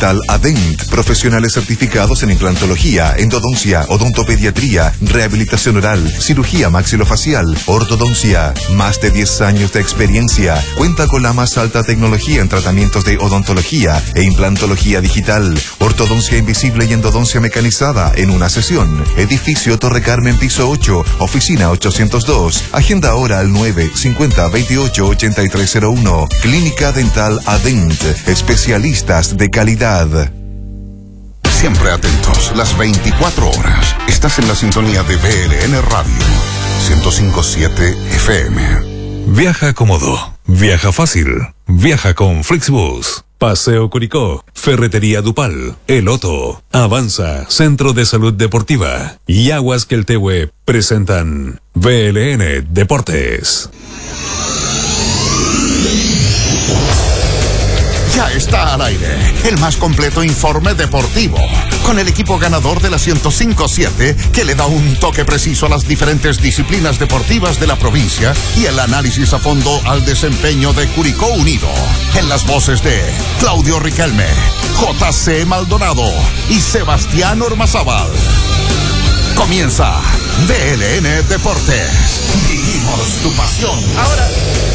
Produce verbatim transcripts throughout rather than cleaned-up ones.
Dental Adent. Profesionales certificados en implantología, endodoncia, odontopediatría, rehabilitación oral, cirugía maxilofacial, ortodoncia. Más de diez años de experiencia. Cuenta con la más alta tecnología en tratamientos de odontología e implantología digital, ortodoncia invisible y endodoncia mecanizada en una sesión. Edificio Torre Carmen, piso ocho, oficina ochocientos dos. Agenda ahora al nueve cincuenta veintiocho ochenta y tres cero uno. Clínica Dental Adent. Especialistas de calidad. Siempre atentos, las veinticuatro horas. Estás en la sintonía de B L N Radio ciento cinco punto siete F M. Viaja cómodo, viaja fácil, viaja con Flixbus. Paseo Curicó, Ferretería Dupal, El Otto, Avanza, Centro de Salud Deportiva y Aguas Queltehue presentan B L N Deportes. Ya está al aire el más completo informe deportivo, con el equipo ganador de la ciento cinco punto siete que le da un toque preciso a las diferentes disciplinas deportivas de la provincia y el análisis a fondo al desempeño de Curicó Unido. En las voces de Claudio Riquelme, J C Maldonado y Sebastián Ormazábal. Comienza B L N Deportes. Vivimos tu pasión. Ahora...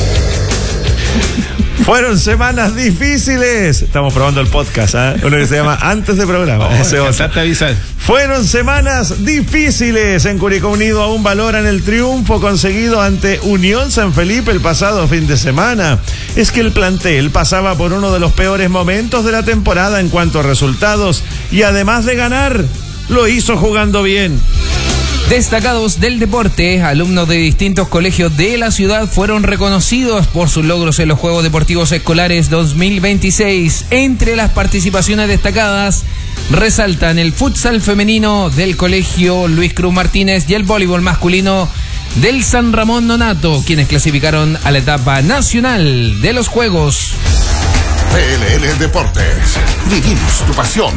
Fueron semanas difíciles. Estamos probando el podcast, ¿eh? Uno que se llama Antes de Programa. Oh, Ese otro. Fueron semanas difíciles. En Curicó Unido aún valoran el triunfo conseguido ante Unión San Felipe el pasado fin de semana. Es que el plantel pasaba por uno de los peores momentos de la temporada en cuanto a resultados y además de ganar, lo hizo jugando bien. Destacados del deporte, alumnos de distintos colegios de la ciudad fueron reconocidos por sus logros en los Juegos Deportivos Escolares dos mil veintiséis. Entre las participaciones destacadas resaltan el futsal femenino del colegio Luis Cruz Martínez y el voleibol masculino del San Ramón Nonato, quienes clasificaron a la etapa nacional de los Juegos. B L N Deportes, vivimos tu pasión.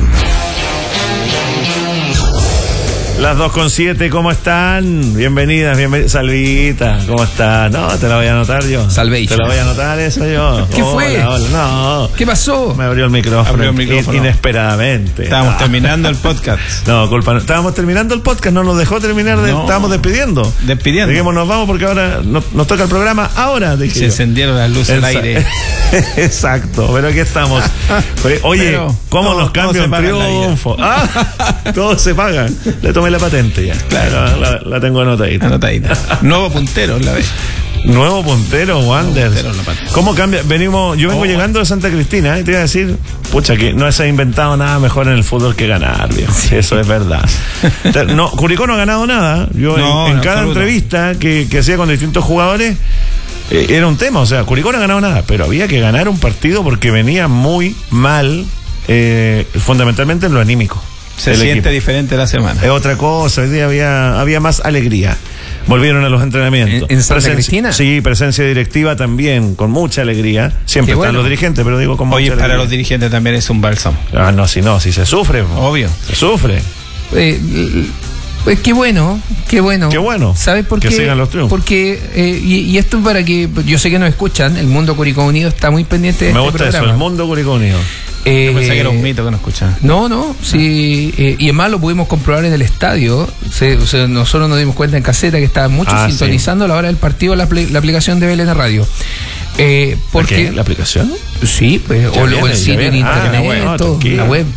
Las dos con siete, ¿cómo están? Bienvenidas, bienvenidas. Salvita, ¿cómo están? No, te la voy a anotar yo. Salvation. Te la voy a anotar eso yo. ¿Qué hola, fue? Hola. No. ¿Qué pasó? Me abrió el micrófono. Abrió el micrófono. Inesperadamente. Estábamos no. terminando el podcast. No, culpa no. Estábamos terminando el podcast, no nos dejó terminar, de, No. estábamos despidiendo. Despidiendo. Dijimos, nos vamos porque ahora no, nos toca el programa ahora. Dije Se yo. encendieron las luces al aire. Exacto, pero aquí estamos. Oye, Pero ¿cómo todo- nos cambia todo un se paga en la vida. triunfo? Ah, todo se paga. Le tomé la patente ya. Claro. La, la, la tengo anotadita. Anotadita. Nuevo puntero la vez. Nuevo puntero, Wanders. puntero en la patente. ¿Cómo cambia? Venimos, yo vengo Oh. llegando de Santa Cristina, ¿eh? Te iba a decir, pucha, que no se ha inventado nada mejor en el fútbol que ganar, viejo. Sí. Eso es verdad. No, Curicó no ha ganado nada. Yo No, en, en en cada absoluto. entrevista que, que hacía con distintos jugadores, eh, era un tema. O sea, Curicó no ha ganado nada, pero había que ganar un partido porque venía muy mal, eh, fundamentalmente en lo anímico. Se el siente equipo. diferente la semana. Es otra cosa, hoy día había, había más alegría. Volvieron a los entrenamientos. ¿En, en Santa Cristina? Sí, presencia directiva también, con mucha alegría. Siempre Qué están bueno. los dirigentes, pero digo con mucha Oye, alegría. para los dirigentes también es un bálsamo. Ah, no, si no, si se sufre. Obvio. Se sufre. Eh, pues qué bueno, qué bueno. Qué bueno. ¿Sabes por que qué? sigan los triunfos. Porque, eh, y, y esto para que, yo sé que nos escuchan, el mundo Curicó Unido está muy pendiente de Me este gusta programa. eso, el mundo Curicó Unido. Eh, Yo pensé que era un mito que no escuchaba. No, no, sí, eh, y además lo pudimos comprobar en el estadio. Se- o sea, nosotros nos dimos cuenta en caseta que estaban muchos Ah, sintonizando a la hora del partido la, pl- la aplicación de B L N Radio. Eh, porque ¿Qué? ¿La aplicación? Sí, pues, o, viene, o el ya sitio en viene. Ah, internet, bueno, todo, tranquilo. la web.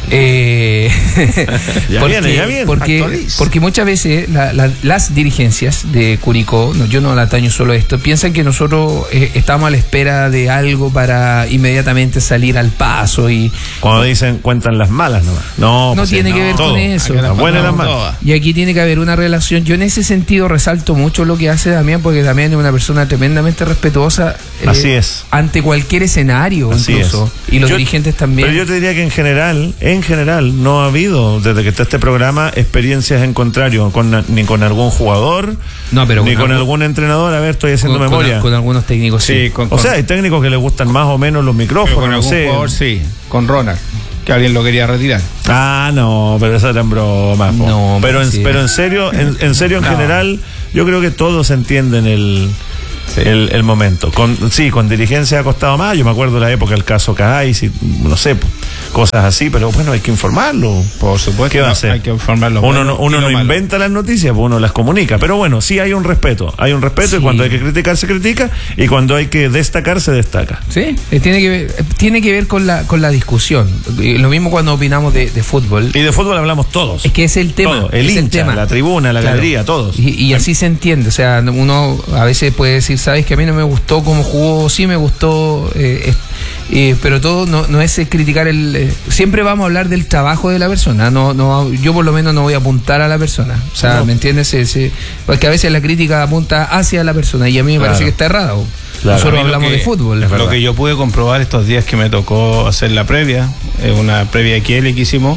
Eh, Ya porque, viene, ya viene, porque, actualiza. porque muchas veces la- la- las dirigencias de Curicó, no, yo no la ataño solo a esto, piensan que nosotros eh, estamos a la espera de algo para inmediatamente salir al paso y Cuando dicen cuentan las malas nomás. No, no pues, tiene sí, que ver todo. con eso. Las buenas y las malas. Y aquí tiene que haber una relación. Yo en ese sentido resalto mucho lo que hace Damián, porque Damián es una persona tremendamente respetuosa. eh, Así es. Ante cualquier escenario, Así incluso. es. Y los Yo- dirigentes también. Pero yo te diría que en general, en general, no ha habido, desde que está este programa, experiencias en contrario, con, na- ni con algún jugador, No, pero ni con con algún- algún entrenador. A ver, estoy haciendo con, con- memoria. con algunos técnicos, sí. Sí, con, O con- sea, hay técnicos que les gustan más o menos los pero micrófonos, con no algún sé. jugador sí. Con Ronald, que alguien lo quería retirar. Ah, no, pero esas eran bromas. po. No, pero, en, sí. pero en serio, en, en serio, en No. general, yo creo que todos entienden el, Sí. el, el momento. Con, sí, con dirigencia ha costado más. Yo me acuerdo de la época del caso Caay, si, no sé, po. cosas así, pero bueno, hay que informarlo. Por supuesto, ¿Qué va a no, hacer? hay que informarlo. Uno no, uno no inventa las noticias, pues uno las comunica. Pero bueno, sí hay un respeto. Hay un respeto Sí. y cuando hay que criticar, se critica. Y cuando hay que destacar, se destaca. Sí, eh, tiene que ver, eh, tiene que ver con la con la discusión. Eh, Lo mismo cuando opinamos de, de fútbol. Y de fútbol hablamos todos. Es que es el tema. Todo, el es hincha, el tema. la tribuna, la Claro. galería, todos. Y, y así se entiende. O sea, uno a veces puede decir, sabes que a mí no me gustó cómo jugó, sí me gustó, eh, eh, eh, pero todo no, no es eh, criticar el. Eh, siempre vamos a hablar del trabajo de la persona. No, no, yo por lo menos no voy a apuntar a la persona. O sea, No. ¿me entiendes? Eh, sí, porque a veces la crítica apunta hacia la persona y a mí me Claro. parece que está errado. Claro. Nosotros A mí lo hablamos que- de fútbol. Lo que yo pude comprobar estos días que me tocó hacer la previa, eh, una previa X L que hicimos.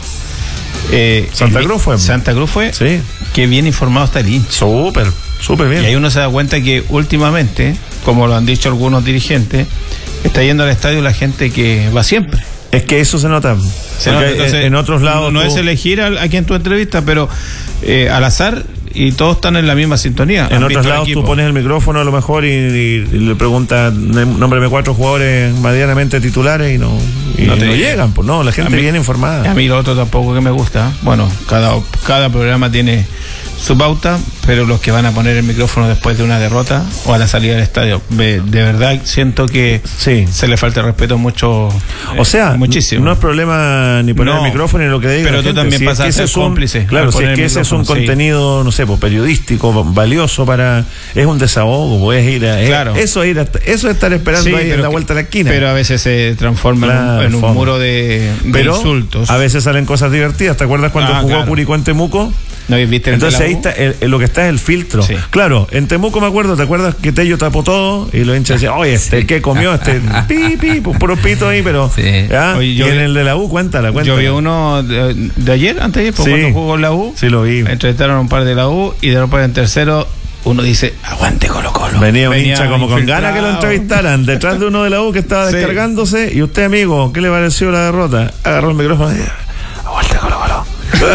eh, ¿Santa el- Cruz fue? Santa Cruz fue. Sí. Que bien informado está el hincha. Súper, súper bien. Y ahí uno se da cuenta que últimamente, como lo han dicho algunos dirigentes, está yendo al estadio la gente que va siempre. Es que eso se nota. Se Porque nota, entonces, en otros lados. No, no tú- es elegir a, a quien tú entrevistas, pero eh, al azar y todos están en la misma sintonía. En Han otros visto el lados equipo. tú pones el micrófono a lo mejor y, y- y le preguntas, nómbreme cuatro jugadores medianamente titulares y no, y No no, te- llegan, pues no, la gente A mí- viene informada. A mí lo otro tampoco que me gusta. Bueno, cada, cada programa tiene su pauta, pero los que van a poner el micrófono después de una derrota o a la salida del estadio, de, de verdad siento que Sí. se le falta el respeto mucho. eh, O sea, muchísimo. no es problema ni poner No, el micrófono ni lo que diga pero la tú gente. también Si es pasas que a ese ser es un- cómplice Claro, al si poner es que el ese es un micrófono, sí. contenido, no sé, pues, periodístico, valioso para. Es un desahogo, puedes ir a. Claro. Eso, es ir a- eso es estar esperando Sí, ahí en pero la que- vuelta de la esquina. Pero a veces se transforma en un- Claro, en un, fome. muro de, de Pero insultos. a veces salen cosas divertidas. ¿Te acuerdas cuando Ah, jugó claro. Curicó en Temuco? ¿No viste el de Entonces la ahí U? está, el- el- lo que está es el filtro. Sí. Claro, en Temuco me acuerdo, ¿te acuerdas que Tello tapó todo? Y los hinchas decían, oye, este, Sí. ¿qué comió? Este, pi, pi, pu- puro pito ahí, pero. Sí. ¿ya? Oye, yo y en vi- el de la U, cuéntala, cuéntala. Yo vi uno de, de ayer, antes de ayer, pues, Sí. cuando jugó la U. Sí, lo vi. Entrevistaron a un par de la U y de repente en tercero uno dice, aguante Colo Colo. Venía un hincha como con infiltrado. ganas que lo entrevistaran, detrás de uno de la U que estaba Sí. descargándose. Y usted, amigo, ¿qué le pareció la derrota? Agarró el micrófono y dijo, aguante Colo Colo.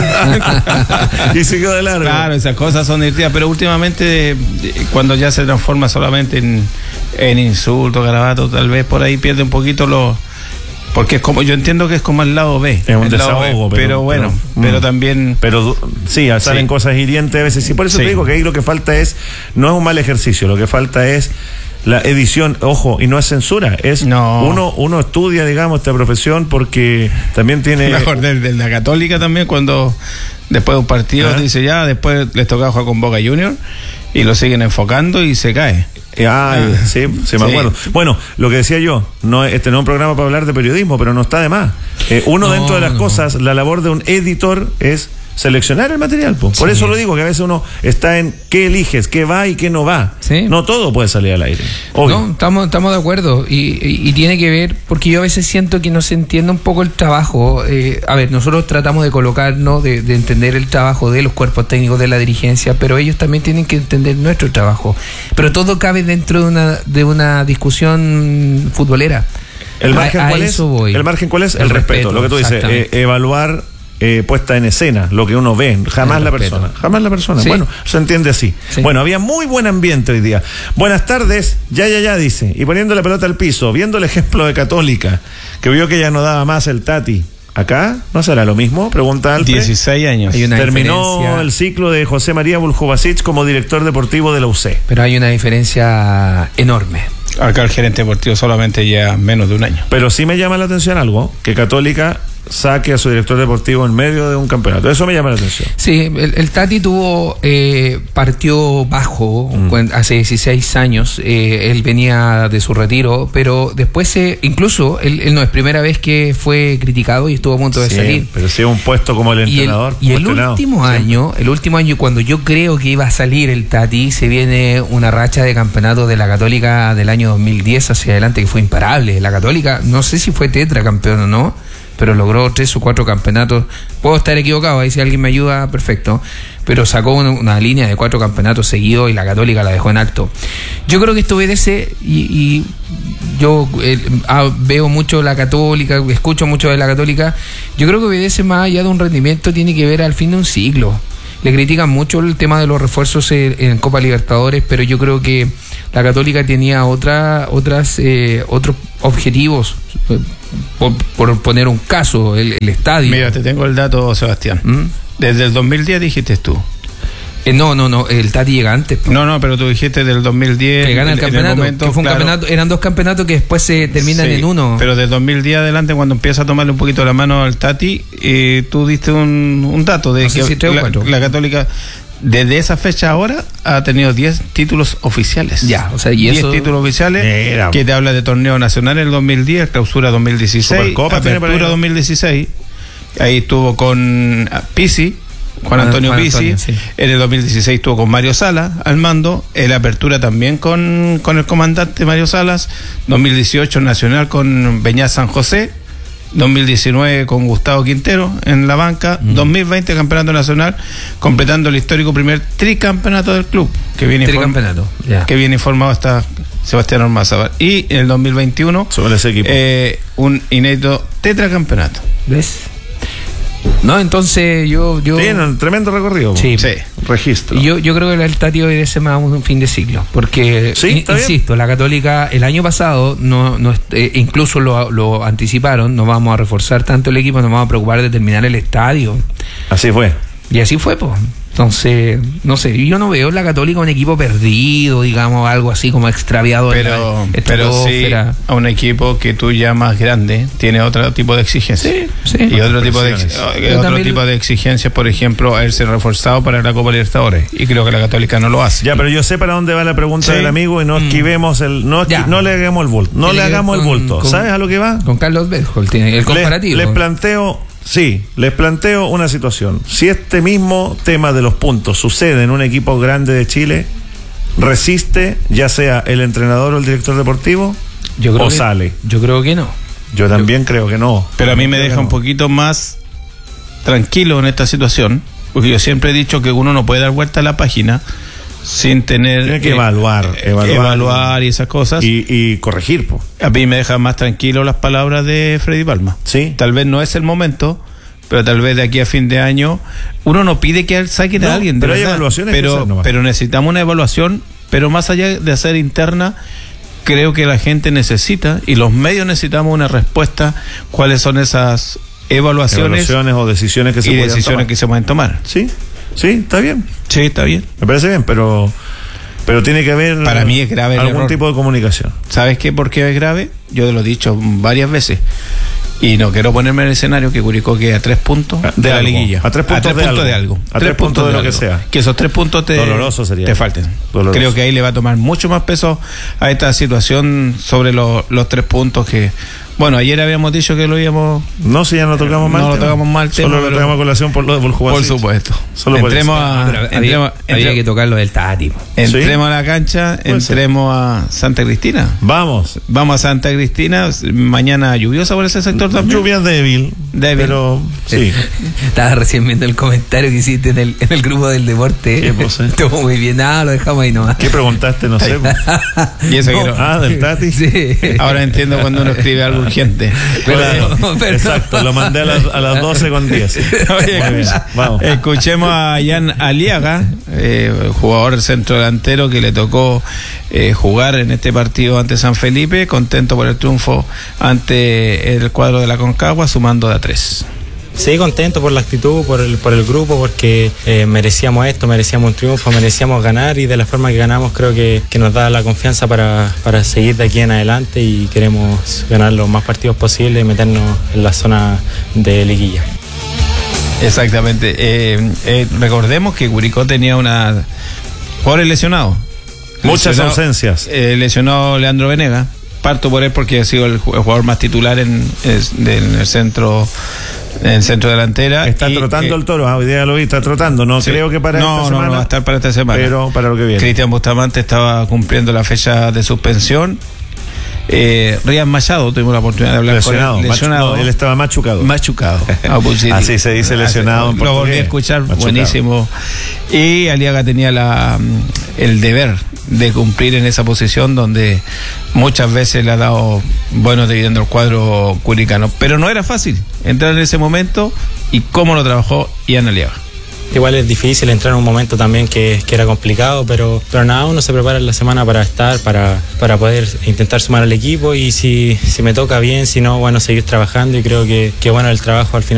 Y siguió de largo. Claro, esas cosas son divertidas, pero últimamente eh, cuando ya se transforma solamente en, en insulto, garabato, tal vez por ahí pierde un poquito lo... Porque es como, yo entiendo que es como el lado B. Es un el lado desahogo, B, pero- pero, bueno, pero, pero, mm. también... Pero du- sí, salen Sí. cosas hirientes a veces. Y por eso Sí. te digo que ahí lo que falta es, no es un mal ejercicio, lo que falta es la edición, ojo, y no es censura, es No. uno, uno estudia, digamos, esta profesión porque también tiene. Mejor del de la Católica también, cuando después de un partido Ah. dice ya, después les toca jugar con Boca Junior y lo siguen enfocando y se cae. Ay, Ah. sí, sí me Sí. acuerdo. Bueno, lo que decía yo, no, este no es un programa para hablar de periodismo, pero no está de más. Eh, uno No, dentro de las no. cosas, la labor de un editor es seleccionar el material. Po. Por Sí. eso lo digo, que a veces uno está en qué eliges, qué va y qué no va. Sí. No todo puede salir al aire. Obvio. No, estamos, estamos de acuerdo y, y- y tiene que ver, porque yo a veces siento que no se entiende un poco el trabajo. Eh, a ver, nosotros tratamos de colocarnos, de, de entender el trabajo de los cuerpos técnicos, de la dirigencia, pero ellos también tienen que entender nuestro trabajo. Pero todo cabe dentro de una, de una discusión futbolera. ¿El margen A- a cuál es? eso voy. ¿El margen cuál es? El, El respeto, respeto, lo que tú dices, exactamente. eh, evaluar eh, puesta en escena, lo que uno ve, jamás El la respeto. persona, jamás la persona. Sí. Bueno, se entiende así. Sí. Bueno, había muy buen ambiente hoy día. Buenas tardes, ya, ya, ya, dice, y poniendo la pelota al piso, viendo el ejemplo de Católica, que vio que ya no daba más el Tati. ¿Acá? ¿No será lo mismo? Pregunta Alfred. dieciséis años. Hay una Terminó diferencia. el ciclo de José María Buljubasic como director deportivo de la U C. Pero hay una diferencia enorme. Acá el gerente deportivo solamente ya menos de un año. Pero sí me llama la atención algo, que Católica saque a su director deportivo en medio de un campeonato. Eso me llama la atención. Sí, el, el Tati tuvo, eh, partió bajo Mm. cuen- hace dieciséis años, eh, él venía de su retiro, pero después, se, incluso, él, él no es primera vez que fue criticado y estuvo a punto de Sí, salir. pero sí un puesto como el Y el, entrenador. y el cuestionado. último Sí. año, el último año cuando yo creo que iba a salir el Tati, se viene una racha de campeonato de la Católica del año dos mil diez hacia adelante que fue imparable. La Católica, no sé si fue tetracampeón o no, pero logró tres o cuatro campeonatos. Puedo estar equivocado, ahí si alguien me ayuda, perfecto. Pero sacó una, una línea de cuatro campeonatos seguidos y la Católica la dejó en alto. Yo creo que esto obedece y, y yo eh, ah, veo mucho la Católica, escucho mucho de la Católica. Yo creo que obedece más allá de un rendimiento, tiene que ver al fin de un siglo. Le critican mucho el tema de los refuerzos en, en Copa Libertadores, pero yo creo que la Católica tenía otra, otras, eh, otros objetivos. por, por poner un caso, el, el estadio. Mira, te tengo el dato, Sebastián. ¿Mm? Desde el dos mil diez dijiste tú. Eh, no, no, no, el Tati llega antes. No, no, pero tú dijiste del dos mil diez. Que gana el campeonato, el momento, que fue un claro, campeonato, eran dos campeonatos que después se terminan sí, en uno. Pero del dos mil diez adelante, cuando empieza a tomarle un poquito la mano al Tati, eh, tú diste un, un dato de no sé que si tres o la, cuatro. la Católica, desde esa fecha ahora, ha tenido diez títulos oficiales. Ya, o sea, y diez eso... títulos oficiales, Mira. que te habla de torneo nacional en el dos mil diez, clausura dos mil dieciséis, Supercopa tiene por ahí, apertura ¿no? dos mil dieciséis. Ahí estuvo con Pizzi, Juan Antonio Juan Pizzi. Antonio, sí. En el dos mil dieciséis estuvo con Mario Salas al mando. En la apertura también con, con el comandante Mario Salas. dos mil dieciocho Nacional con Beñat San José. dos mil diecinueve con Gustavo Quintero en la banca. Mm. dos mil veinte Campeonato Nacional, completando el histórico primer tricampeonato del club. Que viene, Tricampeonato, inform- ya. que viene informado hasta Sebastián Ormazábal. Y en el dos mil veintiuno Sobre ese equipo. Eh, un inédito tetracampeonato. ¿Ves? No, entonces yo... yo... Tiene un tremendo recorrido. Sí. Sí. Registro. Y yo, yo creo que el Tati merece más un fin de ciclo, porque, Sí, in- está bien. insisto, la Católica el año pasado, no, no est- eh, incluso lo, lo anticiparon, no vamos a reforzar tanto el equipo, nos vamos a preocupar de terminar el estadio. Así fue. Y así fue, pues. Entonces, no sé, yo no veo la Católica un equipo perdido, digamos, algo así como extraviado en Pero, la pero sí, estratosfera. a un equipo que tú llamas grande tiene otro tipo de exigencias. Sí, sí. Y otro tipo de, presiones. ex- Yo otro también- tipo de exigencias, por ejemplo, haberse reforzado para la Copa Libertadores. Y creo que la Católica no lo hace. Ya, pero yo sé para dónde va la pregunta Sí. del amigo y no esquivemos el. No, esqui- Ya. no le hagamos el bulto. No Tiene le que ver hagamos el con- bulto. con- ¿Sabes a lo que va? Con Carlos Bedford, tiene el Les, comparativo. les planteo, sí, les planteo una situación. Si este mismo tema de los puntos sucede en un equipo grande de Chile, resiste ya sea el entrenador o el director deportivo yo creo o que- sale. Yo creo que no. Yo también creo que no. Pero a mí me Creo que deja no. un poquito más tranquilo en esta situación, porque yo siempre he dicho que uno no puede dar vuelta a la página sin tener Tiene que eh, evaluar, eh, evaluar, evaluar y esas cosas. y, y corregir, po. A mí me dejan más tranquilo las palabras de Freddy Palma. Sí. Tal vez no es el momento, pero tal vez de aquí a fin de año uno no pide que saquen No, a alguien, de pero hay verdad. evaluaciones que pero, hacer nomás. pero necesitamos una evaluación, pero más allá de hacer interna, creo que la gente necesita y los medios necesitamos una respuesta cuáles son esas evaluaciones, Evaluaciones o decisiones que se y pueden decisiones tomar. que se pueden tomar. Sí, sí, está bien. Sí, está bien. Me parece bien, pero pero tiene que haber Para mí es grave el algún error. tipo de comunicación. ¿Sabes qué? ¿Por qué es grave? Yo lo he dicho varias veces. Y no quiero ponerme en el escenario que Curicó quede a tres puntos De de, la algo. liguilla. A tres puntos de algo. de algo. A tres puntos de lo que algo. sea. Que esos tres puntos te, Doloroso sería. te falten. Doloroso. Creo que ahí le va a tomar mucho más peso a esta situación sobre lo- los tres puntos que... Bueno, ayer habíamos dicho que lo íbamos... No, si ya no tocamos mal. No lo tema. tocamos mal tema, Solo lo pero- tocamos a colación por lo de Por Voljugacic. supuesto. Solo por entremos eso. a, Pero había, entremos, había entre- que tocar lo del Tati. entremos a la cancha, Puede ser. entremos a Santa Cristina. Vamos. Vamos a Santa Cristina, mañana lluviosa por ese sector también. Lluvia débil. Débil. Pero sí. Estaba recién viendo el comentario que hiciste en el, en el grupo del deporte. ¿Qué puse? Estuvo muy bien. Nada, lo dejamos ahí nomás. ¿Qué preguntaste? No sé. Y eso que no- Ah, del Tati. Sí. Ahora entiendo cuando uno escribe algo urgente. Claro, pero- exacto, lo mandé a las, a las doce con diez. Oye, Muy bien, vamos. escuchemos a Jan Aliaga, eh, jugador centro delantero que le tocó eh, jugar en este partido ante San Felipe, contento por el triunfo ante el cuadro de la Concagua, sumando de a tres. Sí, contento por la actitud, por el, por el grupo, porque eh, merecíamos esto, merecíamos un triunfo, merecíamos ganar y de la forma que ganamos creo que, que nos da la confianza para, para seguir de aquí en adelante y queremos ganar los más partidos posibles y meternos en la zona de liguilla. Exactamente. Eh, eh, recordemos que Curicó tenía una jugadores lesionados. Muchas Lesionado- ausencias. Eh, lesionó Leandro Venega. Parto por él porque ha sido el ju- el jugador más titular en, es- del- en el centro en el centro delantera. Está Y, trotando eh, el toro, ah, hoy día lo vi, está trotando. No sí. creo que para no, esta no, semana. no va a estar para esta semana. Pero para lo que viene. Cristian Bustamante estaba cumpliendo la fecha de suspensión. Eh, Ryan Machado, tuvimos la oportunidad de hablar Lesionado. con él. Lesionado. Machu- no, él estaba machucado. Machucado. Abu City. Así se dice lesionado en Lo volví portugués. a escuchar, Machucado. buenísimo. Y Aliaga tenía la, el deber de cumplir en esa posición donde muchas veces le ha dado buenos dividendos al cuadro curicano. Pero no era fácil entrar en ese momento y cómo lo trabajó Ian Aliaga. igual es difícil entrar en un momento también que, que era complicado, pero, pero nada, uno se prepara en la semana para estar, para, para poder intentar sumar al equipo y si, si me toca bien, si no, bueno, seguir trabajando y creo que, que bueno, el trabajo al final